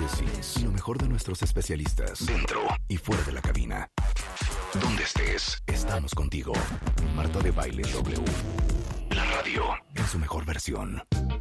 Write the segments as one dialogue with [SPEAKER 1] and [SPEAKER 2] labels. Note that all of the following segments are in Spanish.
[SPEAKER 1] the scenes. Lo mejor de nuestros especialistas, dentro y fuera de la cabina. Donde estés, estamos contigo. Marta de Baile W. La radio en su mejor versión.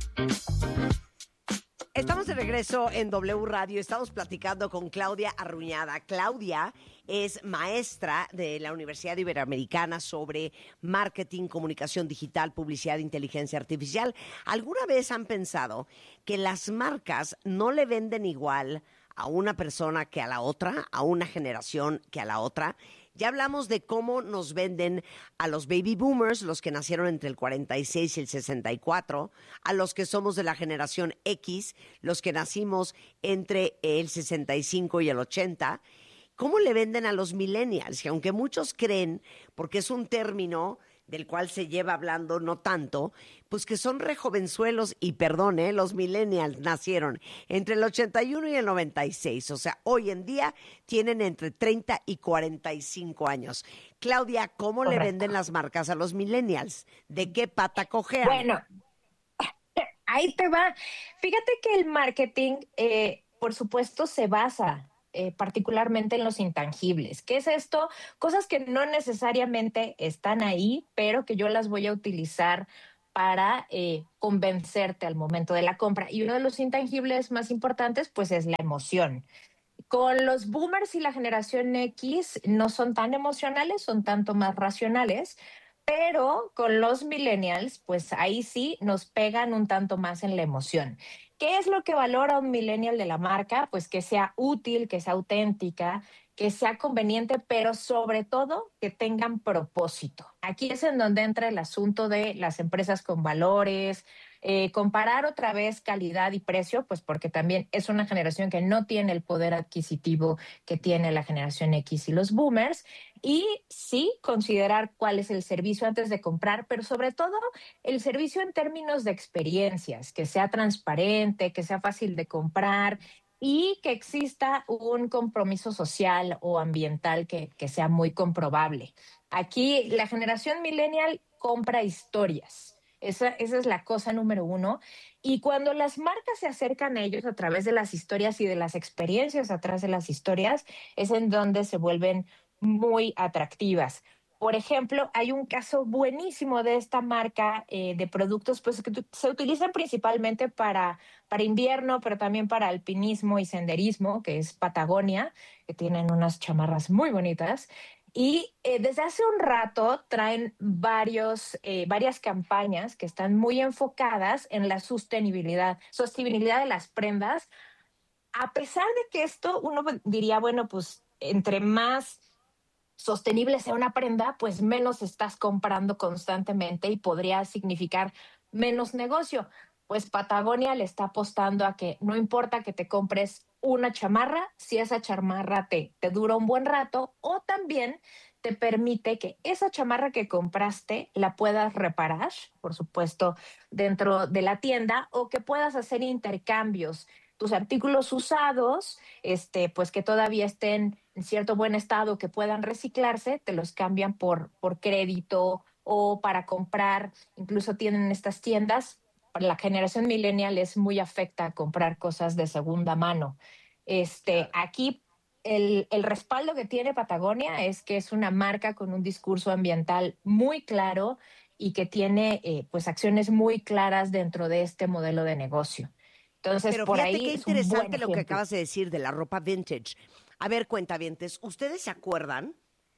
[SPEAKER 2] Estamos de regreso en W Radio. Estamos platicando con Claudia Arruñada. Claudia es maestra de la Universidad Iberoamericana sobre marketing, comunicación digital, publicidad e inteligencia artificial. ¿Alguna vez han pensado que las marcas no le venden igual a una persona que a la otra, a una generación que a la otra? Ya hablamos de cómo nos venden a los baby boomers, los que nacieron entre el 46 y el 64, a los que somos de la generación X, los que nacimos entre el 65 y el 80. ¿Cómo le venden a los millennials? Y aunque muchos creen, porque es un término del cual se lleva hablando no tanto, pues que son rejovenzuelos, y perdón, los millennials nacieron entre el 81 y el 96, o sea, hoy en día tienen entre 30 y 45 años. Claudia, ¿cómo le venden las marcas a los millennials? ¿De qué pata cojean?
[SPEAKER 3] Bueno, ahí te va. Fíjate que el marketing, por supuesto, se basa particularmente en los intangibles. ¿Qué es esto? Cosas que no necesariamente están ahí, pero que yo las voy a utilizar para convencerte al momento de la compra. Y uno de los intangibles más importantes, pues, es la emoción. Con los boomers y la generación X no son tan emocionales, son tanto más racionales, pero con los millennials, pues ahí sí nos pegan un tanto más en la emoción. ¿Qué es lo que valora un millennial de la marca? Pues que sea útil, que sea auténtica, que sea conveniente, pero sobre todo que tengan propósito. Aquí es en donde entra el asunto de las empresas con valores, comparar otra vez calidad y precio, pues porque también es una generación que no tiene el poder adquisitivo que tiene la generación X y los boomers, y sí considerar cuál es el servicio antes de comprar, pero sobre todo el servicio en términos de experiencias, que sea transparente, que sea fácil de comprar y que exista un compromiso social o ambiental que sea muy comprobable. Aquí la generación millennial compra historias. Esa es la cosa número uno. Y cuando las marcas se acercan a ellos a través de las historias y de las experiencias atrás de las historias, es en donde se vuelven muy atractivas. Por ejemplo, hay un caso buenísimo de esta marca de productos pues, que se utilizan principalmente para invierno, pero también para alpinismo y senderismo, que es Patagonia, que tienen unas chamarras muy bonitas. Y desde hace un rato traen varias campañas que están muy enfocadas en la sostenibilidad de las prendas. A pesar de que esto uno diría, bueno, pues entre más sostenible sea una prenda, pues menos estás comprando constantemente y podría significar menos negocio. Pues Patagonia le está apostando a que no importa que te compres una chamarra, si esa chamarra te dura un buen rato, o también te permite que esa chamarra que compraste la puedas reparar, por supuesto, dentro de la tienda, o que puedas hacer intercambios. Tus artículos usados, pues que todavía estén en cierto buen estado, que puedan reciclarse, te los cambian por crédito o para comprar. Incluso tienen estas tiendas. Para la generación millennial es muy afecta a comprar cosas de segunda mano. Aquí el respaldo que tiene Patagonia es que es una marca con un discurso ambiental muy claro y que tiene pues acciones muy claras dentro de este modelo de negocio. Entonces,
[SPEAKER 2] pero
[SPEAKER 3] por
[SPEAKER 2] fíjate
[SPEAKER 3] ahí
[SPEAKER 2] qué
[SPEAKER 3] es un buen
[SPEAKER 2] interesante lo que
[SPEAKER 3] ejemplo.
[SPEAKER 2] acabas de decir de la ropa vintage. A ver, cuentavientes, ¿ustedes se acuerdan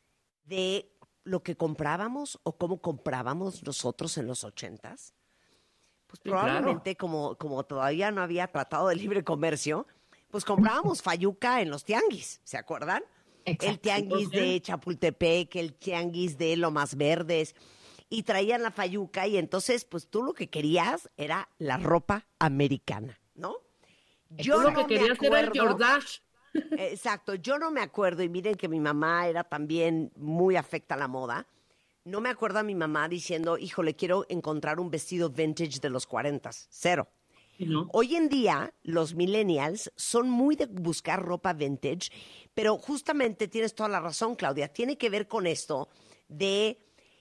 [SPEAKER 2] de lo que comprábamos o cómo comprábamos nosotros en los 80s? Pues
[SPEAKER 4] Sí,
[SPEAKER 2] probablemente como todavía no había tratado de libre comercio, pues comprábamos fayuca en los tianguis, ¿se acuerdan?
[SPEAKER 3] Exacto.
[SPEAKER 2] El tianguis de Chapultepec, el tianguis de Lomas Verdes, y traían la fayuca, y entonces pues tú lo que querías era la ropa americana, ¿no? Yo
[SPEAKER 4] Tú lo
[SPEAKER 2] no
[SPEAKER 4] que
[SPEAKER 2] me
[SPEAKER 4] querías era el
[SPEAKER 2] acuerdo.
[SPEAKER 4] Jordache.
[SPEAKER 2] Exacto, yo no me acuerdo, y miren que mi mamá era también muy afecta a la moda. No me acuerdo a mi mamá diciendo, híjole, quiero encontrar un vestido vintage de los 40s. Cero.
[SPEAKER 4] ¿No?
[SPEAKER 2] Hoy en día, los millennials son muy de buscar ropa vintage, pero justamente tienes toda la razón, Claudia. Tiene que ver con esto de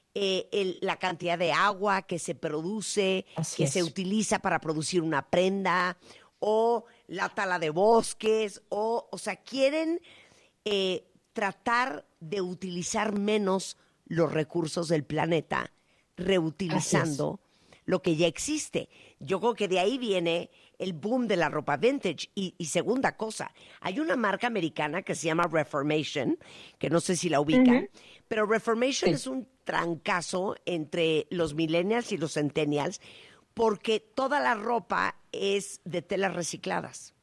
[SPEAKER 2] la cantidad de agua que se produce,
[SPEAKER 3] Así
[SPEAKER 2] que
[SPEAKER 3] es.
[SPEAKER 2] se utiliza para producir una prenda, o la tala de bosques, o sea, quieren tratar de utilizar menos los recursos del planeta, reutilizando lo que ya existe. Yo creo que de ahí viene el boom de la ropa vintage. Y segunda cosa, hay una marca americana que se llama Reformation, que no sé si la ubican, pero Reformation es un trancazo entre los millennials y los centennials, porque toda la ropa es de telas recicladas.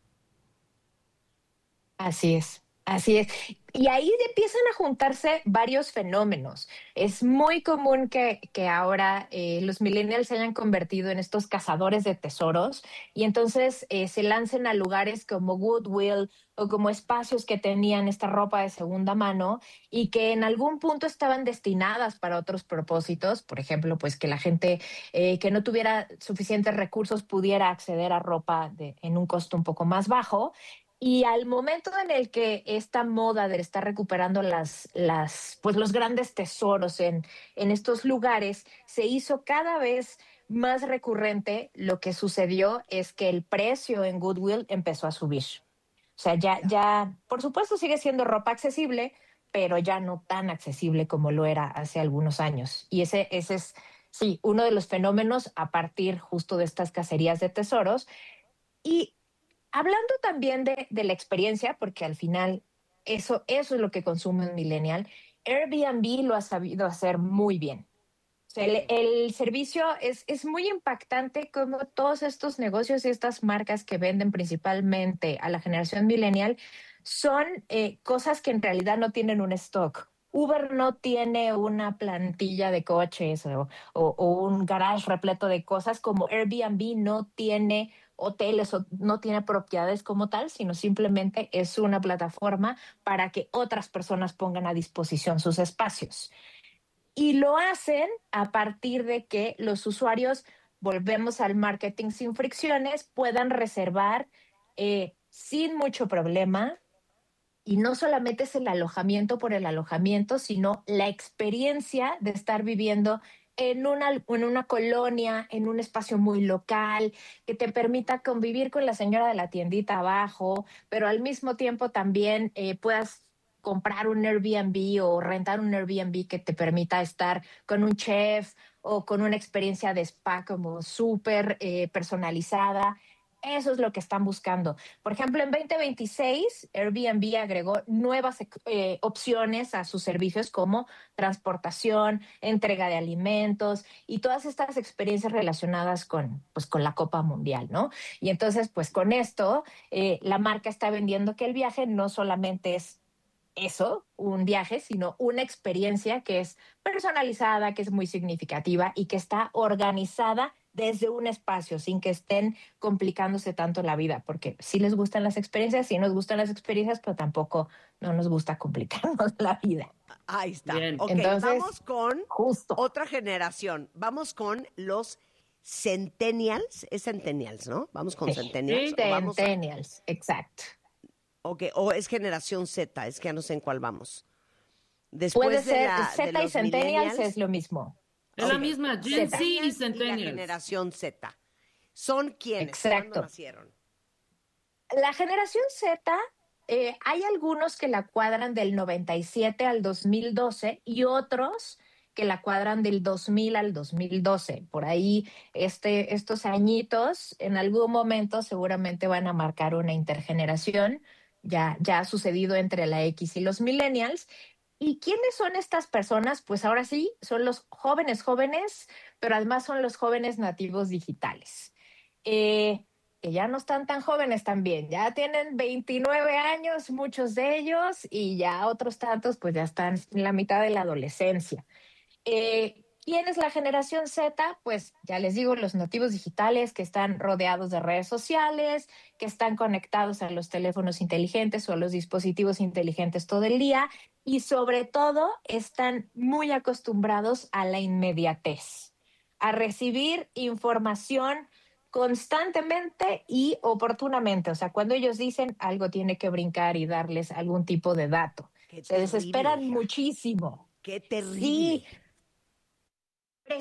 [SPEAKER 3] Así es, así es. Y ahí empiezan a juntarse varios fenómenos. Es muy común que ahora los millennials se hayan convertido en estos cazadores de tesoros y entonces se lancen a lugares como Goodwill o como espacios que tenían esta ropa de segunda mano y que en algún punto estaban destinadas para otros propósitos. Por ejemplo, pues que la gente que no tuviera suficientes recursos pudiera acceder a ropa en un costo un poco más bajo. Y al momento en el que esta moda de estar recuperando pues los grandes tesoros en estos lugares se hizo cada vez más recurrente, lo que sucedió es que el precio en Goodwill empezó a subir. O sea, ya, por supuesto sigue siendo ropa accesible, pero ya no tan accesible como lo era hace algunos años. Y ese es, sí, uno de los fenómenos a partir justo de estas cacerías de tesoros. Y hablando también de la experiencia, porque al final eso es lo que consume un millennial, Airbnb lo ha sabido hacer muy bien. O sea, el servicio es muy impactante como todos estos negocios y estas marcas que venden principalmente a la generación millennial son cosas que en realidad no tienen un stock. Uber no tiene una plantilla de coches o un garage repleto de cosas como Airbnb no tiene hoteles o no tiene propiedades como tal, sino simplemente es una plataforma para que otras personas pongan a disposición sus espacios. Y lo hacen a partir de que los usuarios, volvemos al marketing sin fricciones, puedan reservar sin mucho problema. Y no solamente es el alojamiento por el alojamiento, sino la experiencia de estar viviendo en una colonia, en un espacio muy local, que te permita convivir con la señora de la tiendita abajo, pero al mismo tiempo también puedas comprar un Airbnb o rentar un Airbnb que te permita estar con un chef o con una experiencia de spa como súper personalizada. Eso es lo que están buscando. Por ejemplo, en 2026, Airbnb agregó nuevas opciones a sus servicios como transportación, entrega de alimentos y todas estas experiencias relacionadas pues, con la Copa Mundial, ¿no? Y entonces, pues con esto, la marca está vendiendo que el viaje no solamente es eso, un viaje, sino una experiencia que es personalizada, que es muy significativa y que está organizada desde un espacio, sin que estén complicándose tanto la vida, porque sí les gustan las experiencias, sí nos gustan las experiencias, pero tampoco no nos gusta complicarnos la vida.
[SPEAKER 2] Ahí está.
[SPEAKER 4] Bien.
[SPEAKER 2] Ok,
[SPEAKER 3] Entonces,
[SPEAKER 2] vamos con
[SPEAKER 3] justo.
[SPEAKER 2] otra generación. Vamos con los centennials. Es centennials, ¿no? Vamos con centennials.
[SPEAKER 4] Sí.
[SPEAKER 2] ¿O vamos a-
[SPEAKER 3] Centennials, exacto.
[SPEAKER 2] Ok, o es generación Z, es que ya no sé en cuál vamos.
[SPEAKER 3] Puede
[SPEAKER 2] Después de
[SPEAKER 3] ser
[SPEAKER 2] de
[SPEAKER 3] Z y
[SPEAKER 2] los
[SPEAKER 3] Centennials
[SPEAKER 2] millennials,
[SPEAKER 3] es lo mismo.
[SPEAKER 4] Es la
[SPEAKER 2] Ok.
[SPEAKER 4] misma, Gen Z y
[SPEAKER 2] Y la
[SPEAKER 4] Centennials.
[SPEAKER 2] generación Z. ¿Son quiénes?
[SPEAKER 3] Exacto.
[SPEAKER 2] ¿Cuándo nacieron?
[SPEAKER 3] La generación Z, hay algunos que la cuadran del 97 al 2012 y otros que la cuadran del 2000 al 2012. Por ahí, estos añitos, en algún momento seguramente van a marcar una intergeneración. Ya ha sucedido entre la X y los millennials. ¿Y quiénes son estas personas? Pues ahora sí, son los jóvenes, pero además son los jóvenes nativos digitales. Que ya no están tan jóvenes también, ya tienen 29 años muchos de ellos y ya otros tantos pues ya están en la mitad de la adolescencia. ¿Quién es la generación Z? Pues ya les digo, los nativos digitales que están rodeados de redes sociales, que están conectados a los teléfonos inteligentes o a los dispositivos inteligentes todo el día y sobre todo están muy acostumbrados a la inmediatez, a recibir información constantemente y oportunamente. O sea, cuando ellos dicen algo tiene que brincar y darles algún tipo de dato.
[SPEAKER 2] Qué
[SPEAKER 3] Se
[SPEAKER 2] terrible,
[SPEAKER 3] desesperan
[SPEAKER 2] hija.
[SPEAKER 3] muchísimo.
[SPEAKER 2] Qué terrible.
[SPEAKER 3] Sí,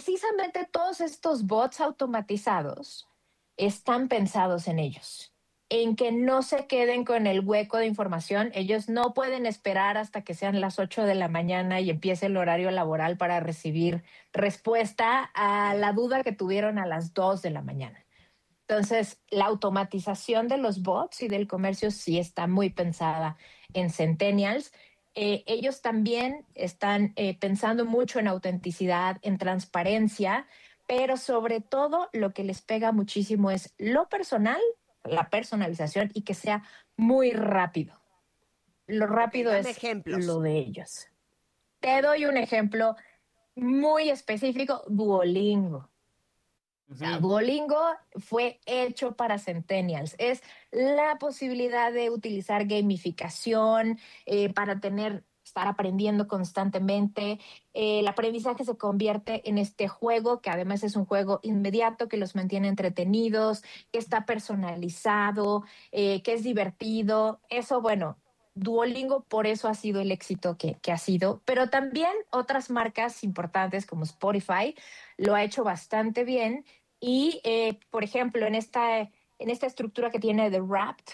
[SPEAKER 3] precisamente todos estos bots automatizados están pensados en ellos. en que no se queden con el hueco de información. Ellos no pueden esperar hasta que sean las 8 de la mañana y empiece el horario laboral para recibir respuesta a la duda que tuvieron a las 2 de la mañana. Entonces, la automatización de los bots y del comercio sí está muy pensada en centennials. Ellos también están pensando mucho en autenticidad, en transparencia, pero sobre todo lo que les pega muchísimo es lo personal, la personalización y que sea muy rápido. Lo rápido
[SPEAKER 2] dame
[SPEAKER 3] es
[SPEAKER 2] ejemplos.
[SPEAKER 3] lo de ellos. Te doy un ejemplo muy específico, Duolingo. O sea, Duolingo fue hecho para centennials. Es la posibilidad de utilizar gamificación para estar aprendiendo constantemente. El aprendizaje se convierte en este juego, que además es un juego inmediato, que los mantiene entretenidos, que está personalizado, que es divertido. Eso, bueno, Duolingo por eso ha sido el éxito que ha sido, pero también otras marcas importantes como Spotify lo ha hecho bastante bien. Y, por ejemplo, en esta estructura que tiene The Wrapped,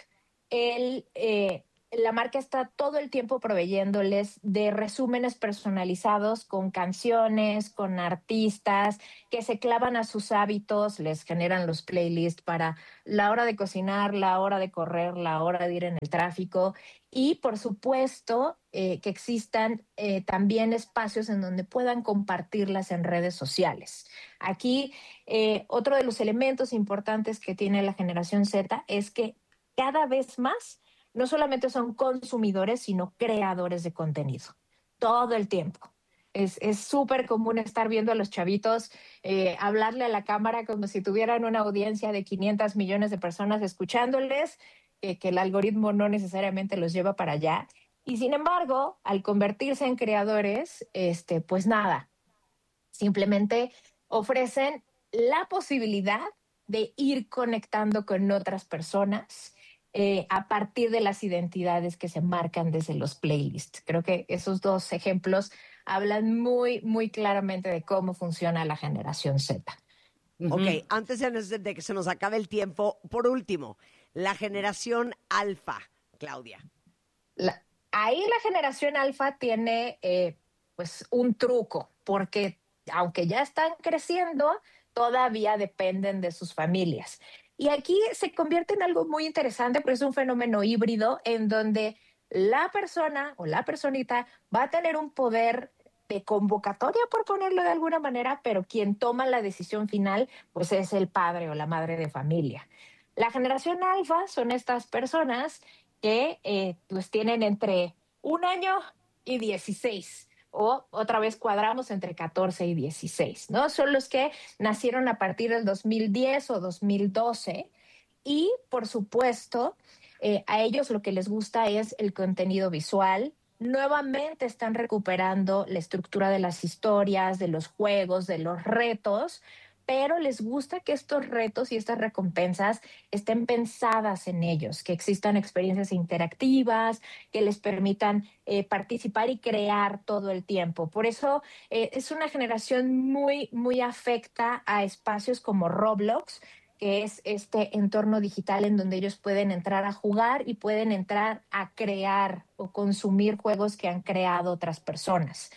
[SPEAKER 3] la marca está todo el tiempo proveyéndoles de resúmenes personalizados con canciones, con artistas que se clavan a sus hábitos, les generan los playlists para la hora de cocinar, la hora de correr, la hora de ir en el tráfico. Y, por supuesto, que existan también espacios en donde puedan compartirlas en redes sociales. Aquí, otro de los elementos importantes que tiene la generación Z es que cada vez más no solamente son consumidores, sino creadores de contenido, todo el tiempo. Es súper común estar viendo a los chavitos hablarle a la cámara como si tuvieran una audiencia de 500 millones de personas escuchándoles, que el algoritmo no necesariamente los lleva para allá. Y sin embargo, al convertirse en creadores, pues nada, simplemente ofrecen la posibilidad de ir conectando con otras personas a partir de las identidades que se marcan desde los playlists. Creo que esos dos ejemplos hablan muy, muy claramente de cómo funciona la generación Z.
[SPEAKER 2] Ok, antes de que se nos acabe el tiempo, por último, la generación alfa, Claudia.
[SPEAKER 3] Ahí la generación alfa tiene pues un truco, porque aunque ya están creciendo, todavía dependen de sus familias. Y aquí se convierte en algo muy interesante, pero es un fenómeno híbrido en donde la persona o la personita va a tener un poder de convocatoria, por ponerlo de alguna manera, pero quien toma la decisión final, pues es el padre o la madre de familia. La generación alfa son estas personas que pues tienen entre 1 año y 16, o otra vez cuadramos entre 14 y 16, ¿no? Son los que nacieron a partir del 2010 o 2012 y, por supuesto, a ellos lo que les gusta es el contenido visual. Nuevamente están recuperando la estructura de las historias, de los juegos, de los retos, pero les gusta que estos retos y estas recompensas estén pensadas en ellos, que existan experiencias interactivas, que les permitan participar y crear todo el tiempo. Por eso es una generación muy, muy afecta a espacios como Roblox, que es este entorno digital en donde ellos pueden entrar a jugar y pueden entrar a crear o consumir juegos que han creado otras personas.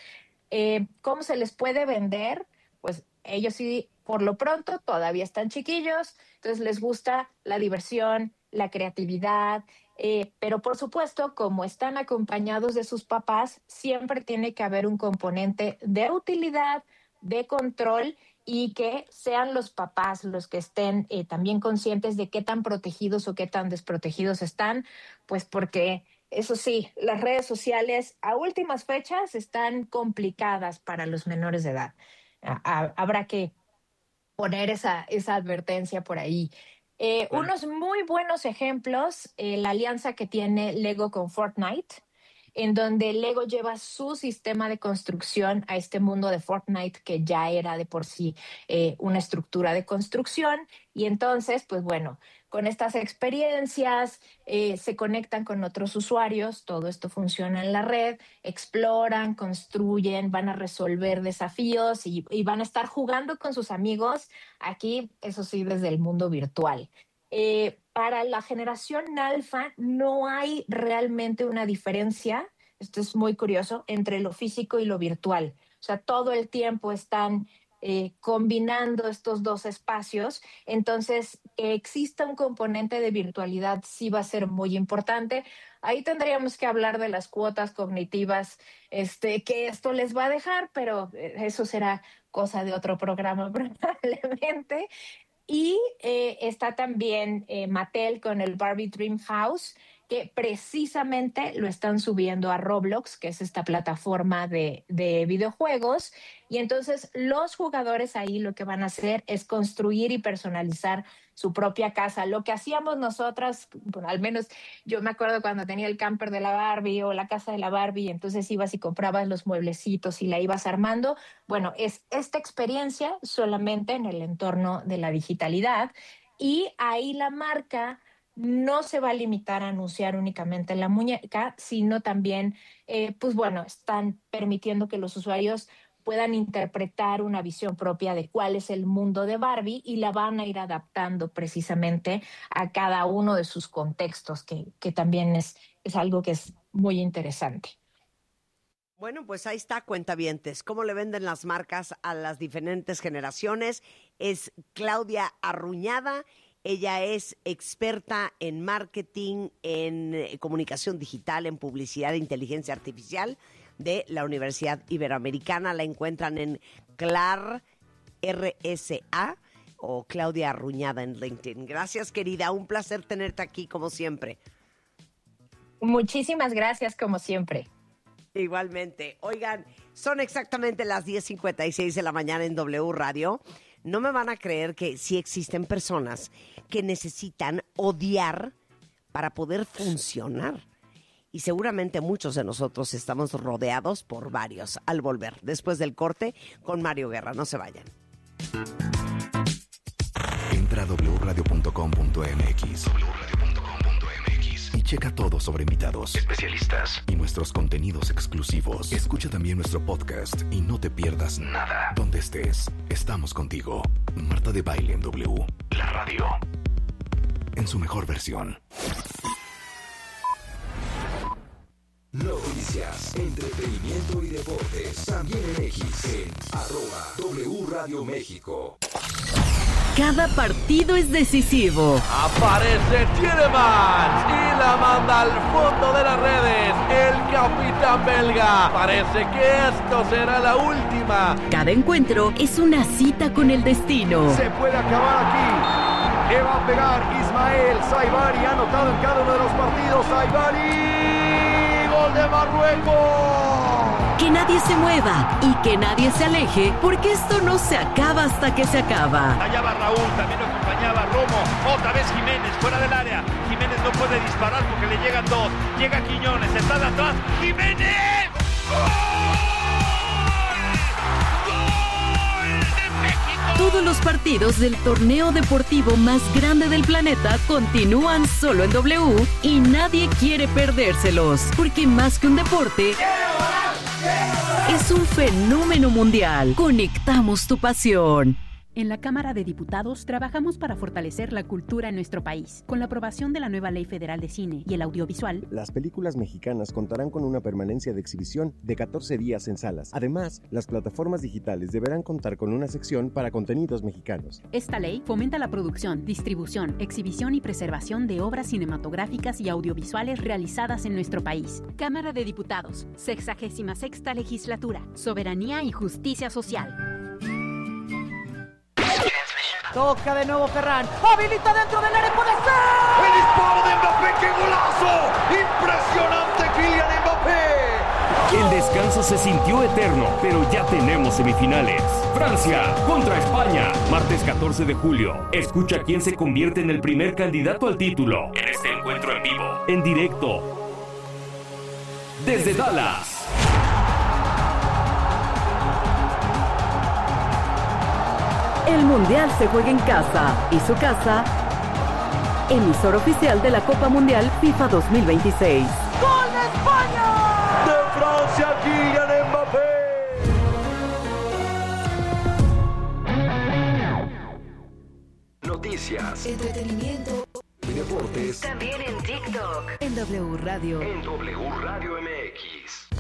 [SPEAKER 3] ¿Cómo se les puede vender? Pues ellos sí, por lo pronto, todavía están chiquillos, entonces les gusta la diversión, la creatividad, pero por supuesto, como están acompañados de sus papás, siempre tiene que haber un componente de utilidad, de control y que sean los papás los que estén también conscientes de qué tan protegidos o qué tan desprotegidos están, pues porque eso sí, las redes sociales a últimas fechas están complicadas para los menores de edad. Habrá que poner esa advertencia por ahí. Unos muy buenos ejemplos, la alianza que tiene Lego con Fortnite, en donde Lego lleva su sistema de construcción a este mundo de Fortnite que ya era de por sí una estructura de construcción. Y entonces, pues bueno, con estas experiencias se conectan con otros usuarios, todo esto funciona en la red, exploran, construyen, van a resolver desafíos y van a estar jugando con sus amigos aquí, eso sí, desde el mundo virtual. para la generación alfa no hay realmente una diferencia, esto es muy curioso, entre lo físico y lo virtual. O sea, todo el tiempo están combinando estos dos espacios. Entonces, que exista un componente de virtualidad sí va a ser muy importante. Ahí tendríamos que hablar de las cuotas cognitivas que esto les va a dejar, pero eso será cosa de otro programa probablemente. Y está también Mattel con el Barbie Dream House, que precisamente lo están subiendo a Roblox, que es esta plataforma de videojuegos. Y entonces los jugadores ahí lo que van a hacer es construir y personalizar su propia casa. Lo que hacíamos nosotras, bueno, al menos yo me acuerdo cuando tenía el camper de la Barbie o la casa de la Barbie, entonces ibas y comprabas los mueblecitos y la ibas armando. Bueno, es esta experiencia solamente en el entorno de la digitalidad. Y ahí la marca no se va a limitar a anunciar únicamente la muñeca, sino también, pues bueno, están permitiendo que los usuarios puedan interpretar una visión propia de cuál es el mundo de Barbie y la van a ir adaptando precisamente a cada uno de sus contextos, que también es algo que es muy interesante.
[SPEAKER 2] Bueno, pues ahí está, cuentavientes. ¿Cómo le venden las marcas a las diferentes generaciones? Es Claudia Arruñada. Ella es experta en marketing, en comunicación digital, en publicidad e inteligencia artificial de la Universidad Iberoamericana. La encuentran en CLAR RSA o Claudia Arruñada en LinkedIn. Gracias, querida. Un placer tenerte aquí, como siempre.
[SPEAKER 3] Muchísimas gracias, como siempre.
[SPEAKER 2] Igualmente. Oigan, son exactamente las 10:56 de la mañana en W Radio. No me van a creer que sí existen personas que necesitan odiar para poder funcionar. Y seguramente muchos de nosotros estamos rodeados por varios. Al volver, después del corte, con Mario Guerra. No se vayan.
[SPEAKER 1] Entra a wradio.com.mx y checa todo sobre invitados, especialistas y nuestros contenidos exclusivos. Escucha también nuestro podcast y no te pierdas nada. Donde estés, estamos contigo. Marta de Baile en W. La radio. En su mejor versión. Noticias, entretenimiento y deportes. También en X, en @W Radio México.
[SPEAKER 4] Cada partido es decisivo.
[SPEAKER 5] Aparece Tielemans y la manda al fondo de las redes. El capitán belga. Parece que esto será la última.
[SPEAKER 4] Cada encuentro es una cita con el destino.
[SPEAKER 5] Se puede acabar aquí. Le va a pegar Ismael Saibari. Ha anotado en cada uno de los partidos. Saibari. Gol de Marruecos.
[SPEAKER 4] Que nadie se mueva y que nadie se aleje, porque esto no se acaba hasta que se acaba.
[SPEAKER 6] Allá va Raúl, también lo acompañaba Romo, otra vez Jiménez, fuera del área. Jiménez no puede disparar porque le llegan dos. Llega Quiñones, está de atrás. ¡Jiménez! ¡Gol! ¡Gol de México!
[SPEAKER 4] Todos los partidos del torneo deportivo más grande del planeta continúan solo en W y nadie quiere perdérselos, porque más que un deporte, es un fenómeno mundial. Conectamos tu pasión.
[SPEAKER 7] En la Cámara de Diputados trabajamos para fortalecer la cultura en nuestro país. Con la aprobación de la nueva Ley Federal de Cine y el Audiovisual,
[SPEAKER 8] las películas mexicanas contarán con una permanencia de exhibición de 14 días en salas. Además, las plataformas digitales deberán contar con una sección para contenidos mexicanos.
[SPEAKER 7] Esta ley fomenta la producción, distribución, exhibición y preservación de obras cinematográficas y audiovisuales realizadas en nuestro país. Cámara de Diputados, 66ª Legislatura, Soberanía y Justicia Social.
[SPEAKER 9] Toca de nuevo Ferran. Habilita dentro del área, puede ser.
[SPEAKER 6] ¡El disparo de Mbappé! ¡Qué golazo! ¡Impresionante Kylian Mbappé!
[SPEAKER 10] El descanso se sintió eterno, pero ya tenemos semifinales. Francia contra España, martes 14 de julio. Escucha quién se convierte en el primer candidato al título en este encuentro en vivo, en directo, desde Dallas.
[SPEAKER 4] El Mundial se juega en casa y su casa, emisor oficial de la Copa Mundial FIFA 2026.
[SPEAKER 9] ¡Gol de España!
[SPEAKER 6] ¡De Francia, Kylian Mbappé!
[SPEAKER 1] Noticias,
[SPEAKER 11] entretenimiento,
[SPEAKER 1] deportes.
[SPEAKER 4] También en TikTok. En W Radio.
[SPEAKER 1] En W Radio MX.